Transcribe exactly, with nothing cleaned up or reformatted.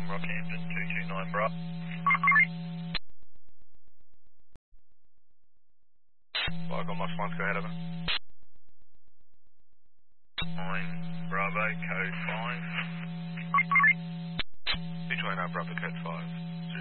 Rockhampton, two two nine Bravo. Flight on Lost One, go ahead over. nine Bravo, code five. two two nine Bravo, code five.